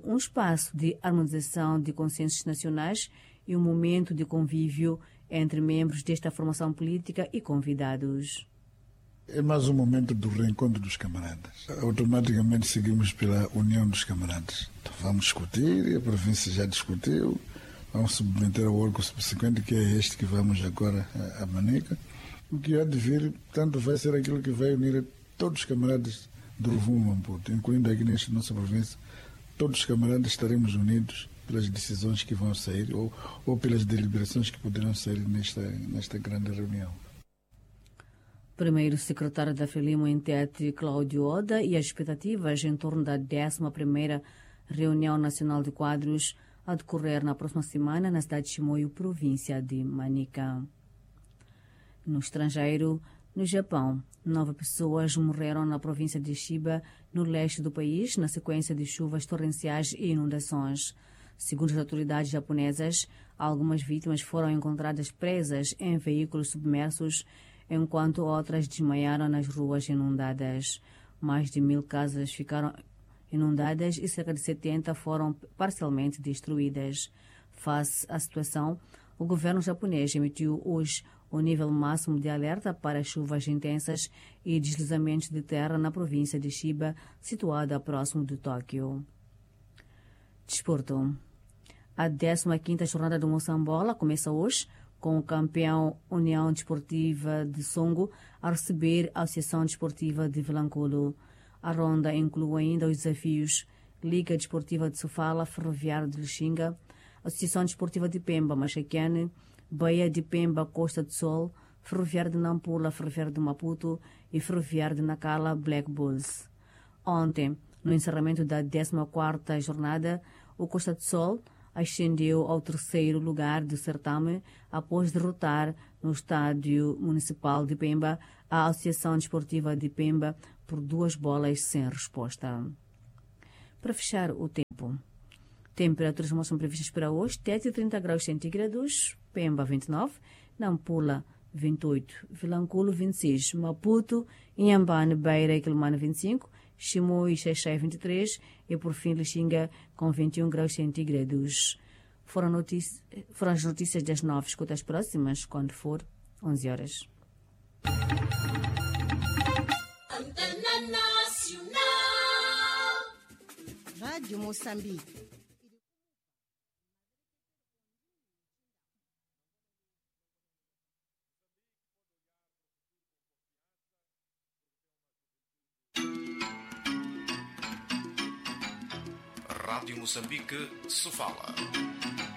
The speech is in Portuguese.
um espaço de harmonização de consciências nacionais e um momento de convívio entre membros desta formação política e convidados. É mais um momento do reencontro dos camaradas. Automaticamente seguimos pela união dos camaradas. Então, vamos discutir, a província já discutiu, vamos submeter ao órgão subsequente, que é este que vamos agora a Manica. O que há de vir, tanto vai ser aquilo que vai unir todos os camaradas do Rovuma Maputo, incluindo aqui nesta nossa província. Todos os camaradas estaremos unidos pelas decisões que vão sair ou pelas deliberações que poderão sair nesta grande reunião. Primeiro secretário da Frelimo Entete, Cláudio Oda, e as expectativas em torno da 11ª Reunião Nacional de Quadros a decorrer na próxima semana na cidade de Chimoio, província de Manica. No estrangeiro, no Japão, 9 pessoas morreram na província de Chiba, no leste do país, na sequência de chuvas torrenciais e inundações. Segundo as autoridades japonesas, algumas vítimas foram encontradas presas em veículos submersos, enquanto outras desmaiaram nas ruas inundadas. Mais de 1.000 casas ficaram inundadas e cerca de 70 foram parcialmente destruídas. Face à situação, o governo japonês emitiu hoje o nível máximo de alerta para chuvas intensas e deslizamentos de terra na província de Chiba, situada próximo de Tóquio. Desporto. A 15ª jornada do Moçambola começa hoje, com o campeão União Desportiva de Songo a receber a Associação Desportiva de Vilanculo. A ronda inclui ainda os desafios Liga Desportiva de Sofala, Ferroviário de Lixinga, Associação Desportiva de Pemba, Machaquiane, Baía de Pemba, Costa do Sol, Ferroviário de Nampula, Ferroviário de Maputo e Ferroviário de Nacala, Black Bulls. Ontem, no encerramento da 14ª jornada, o Costa do Sol ascendeu ao 3º lugar do certame após derrotar no Estádio Municipal de Pemba a Associação Desportiva de Pemba por 2 bolas sem resposta. Para fechar o tempo, temperaturas são previstas para hoje: Tete 30 graus centígrados, Pemba 29, Nampula 28, Vilanculo 26, Maputo, Inhambane, Beira e Quilomane 25, Chimoio e Xaixai 23 e por fim Lixinga com 21 graus centígrados. Foram as notícias das 9. Escuta as próximas quando for 11 horas. Antena Nacional. Rádio Moçambique. Rádio Moçambique, Sofala.